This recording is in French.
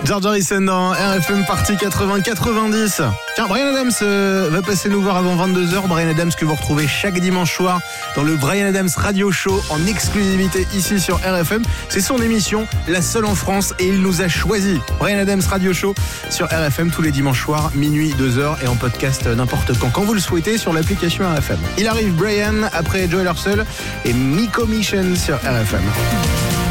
George Harrison dans RFM partie 80-90. Tiens, Bryan Adams va passer nous voir avant 22h. Bryan Adams que vous retrouvez chaque dimanche soir dans le Bryan Adams Radio Show en exclusivité ici sur RFM. C'est son émission, la seule en France, et il nous a choisi. Bryan Adams Radio Show sur RFM tous les dimanches soirs, minuit, 2h, et en podcast n'importe quand vous le souhaitez sur l'application RFM. Il arrive Bryan après Joel Ursel et Miko Mission sur RFM.